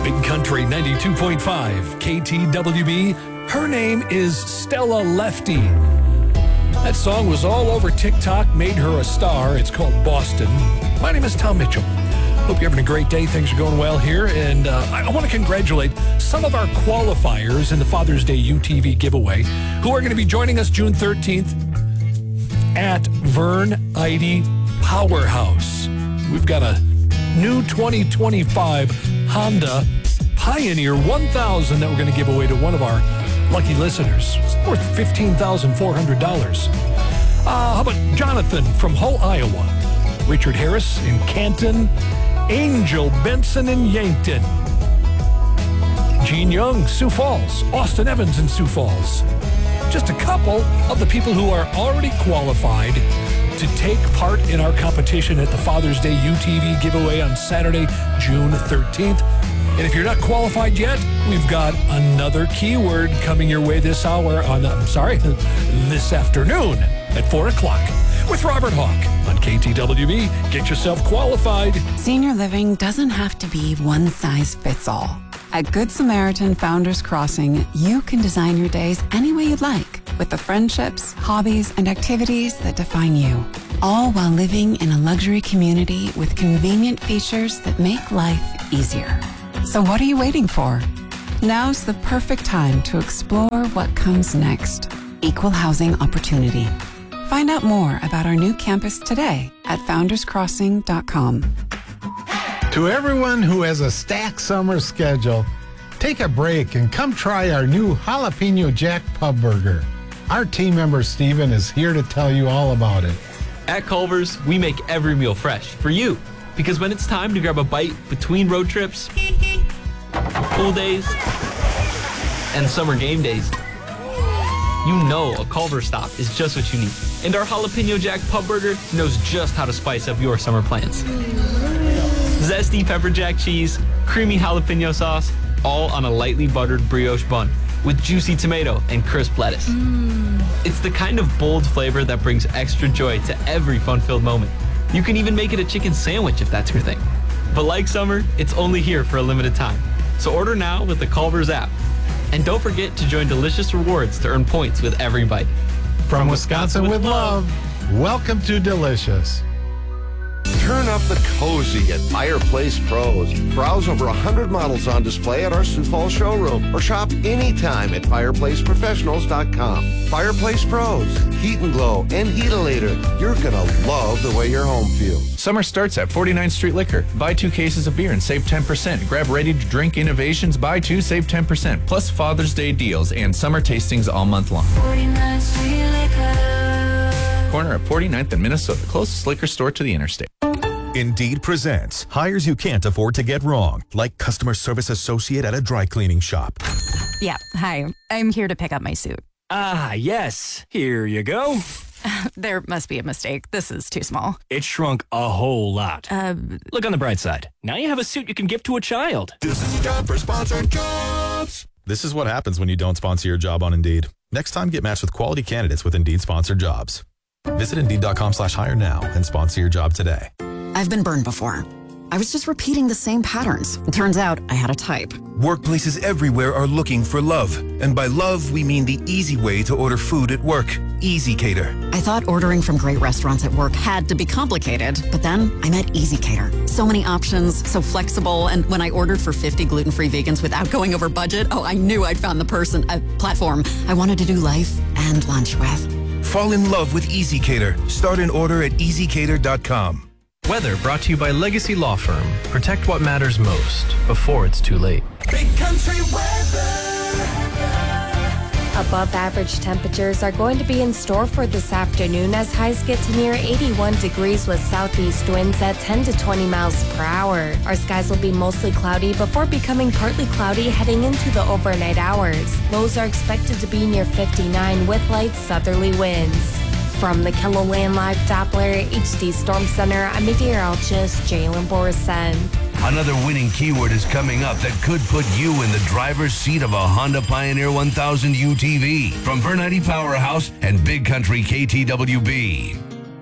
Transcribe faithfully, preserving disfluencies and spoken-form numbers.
Big Country ninety-two point five, K T W B. Her name is Stella Lefty. That song was all over TikTok, made her a star. It's called Boston. My name is Tom Mitchell. Hope you're having a great day. Things are going well here. And uh, I, I want to congratulate some of our qualifiers in the Father's Day U T V giveaway who are going to be joining us June thirteenth at Vern Idy Powerhouse. We've got a new twenty twenty-five Honda Pioneer one thousand that we're going to give away to one of our lucky listeners. It's worth fifteen thousand four hundred dollars. Uh, how about Jonathan from Hull, Iowa? Richard Harris in Canton. Angel Benson in Yankton. Gene Young, Sioux Falls. Austin Evans in Sioux Falls. Just a couple of the people who are already qualified to take part in our competition at the Father's Day U T V giveaway on Saturday, June thirteenth. And if you're not qualified yet, we've got another keyword coming your way this hour on, I'm sorry, this afternoon at four o'clock with Robert Hawk on K T W B. Get yourself qualified. Senior living doesn't have to be one size fits all. At Good Samaritan Founders Crossing, you can design your days any way you'd like with the friendships, hobbies, and activities that define you, all while living in a luxury community with convenient features that make life easier. So what are you waiting for? Now's the perfect time to explore what comes next. Equal housing opportunity. Find out more about our new campus today at founders crossing dot com. To everyone who has a stacked summer schedule, take a break and come try our new Jalapeno Jack Pub Burger. Our team member Steven is here to tell you all about it. At Culver's, we make every meal fresh for you. Because when it's time to grab a bite between road trips, pool days, and summer game days, you know a Culver's stop is just what you need. And our Jalapeno Jack Pub Burger knows just how to spice up your summer plans. Zesty pepper jack cheese, creamy jalapeno sauce, all on a lightly buttered brioche bun with juicy tomato and crisp lettuce. Mm. It's the kind of bold flavor that brings extra joy to every fun-filled moment. You can even make it a chicken sandwich if that's your thing. But like summer, it's only here for a limited time. So order now with the Culver's app. And don't forget to join Delicious Rewards to earn points with every bite. From, From Wisconsin, Wisconsin with love, love, welcome to Delicious. Turn up the cozy at Fireplace Pros. Browse over one hundred models on display at our Sioux Falls showroom or shop anytime at fireplace professionals dot com. Fireplace Pros, heat and glow and Heatalator. You're going to love the way your home feels. Summer starts at forty-ninth Street Liquor. Buy two cases of beer and save ten percent. Grab ready-to-drink innovations. Buy two, save ten percent. Plus Father's Day deals and summer tastings all month long. forty-ninth Street Liquor. Corner of forty-ninth and Minnesota. Closest liquor store to the interstate. Indeed presents hires you can't afford to get wrong, like customer service associate at a dry cleaning shop. Yeah, hi. I'm here to pick up my suit. Ah, yes. Here you go. There must be a mistake. This is too small. It shrunk a whole lot. Uh, Look on the bright side. Now you have a suit you can give to a child. This is a job for sponsored jobs. This is what happens when you don't sponsor your job on Indeed. Next time, get matched with quality candidates with Indeed sponsored jobs. Visit Indeed.com slash hire now and sponsor your job today. I've been burned before. I was just repeating the same patterns. It turns out I had a type. Workplaces everywhere are looking for love. And by love, we mean the easy way to order food at work. EasyCater. I thought ordering from great restaurants at work had to be complicated. But then I met EasyCater. So many options, so flexible. And when I ordered for fifty gluten-free vegans without going over budget, oh, I knew I'd found the person, a platform I wanted to do life and lunch with. Fall in love with EasyCater. Start an order at easy cater dot com. Weather brought to you by Legacy Law Firm. Protect what matters most before it's too late. Big Country weather. Above average temperatures are going to be in store for this afternoon as highs get to near eighty-one degrees with southeast winds at ten to twenty miles per hour. Our skies will be mostly cloudy before becoming partly cloudy heading into the overnight hours. Lows are expected to be near fifty-nine with light southerly winds. From the KELOLAND Live Doppler H D Storm Center, I'm meteorologist Jalen Borison. Another winning keyword is coming up that could put you in the driver's seat of a Honda Pioneer one thousand U T V from Vern Idy Powerhouse and Big Country K T W B.